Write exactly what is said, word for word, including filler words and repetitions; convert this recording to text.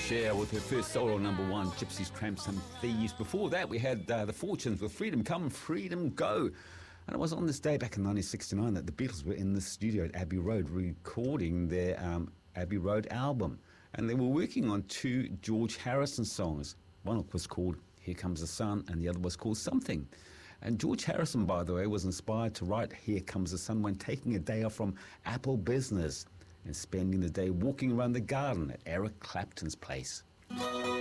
Cher with her first solo number one, Gypsies, Tramps and Thieves. Before that, we had uh, the Fortunes with Freedom Come, Freedom Go. And it was on this day back in nineteen sixty-nine that the Beatles were in the studio at Abbey Road recording their um, Abbey Road album. And they were working on two George Harrison songs. One was called Here Comes the Sun and the other was called Something. And George Harrison, by the way, was inspired to write Here Comes the Sun when taking a day off from Apple business and spending the day walking around the garden at Eric Clapton's place.